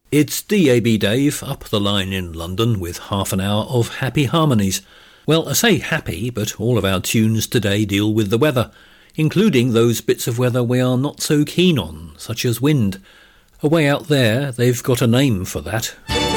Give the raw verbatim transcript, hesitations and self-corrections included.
It's D A B Dave up the line in London with half an hour of happy harmonies. Well, I say happy, but all of our tunes today deal with the weather, including those bits of weather we are not so keen on, such as wind. Away out there, they've got a name for that.